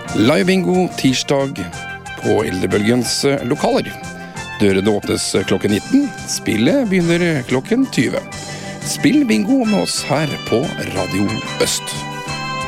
Live-bingo tirsdag på Eldrebølgens lokaler. Dørene åpnes klokken 19, spillet begynner klokken 20. Spill bingo med oss her på Radio Øst.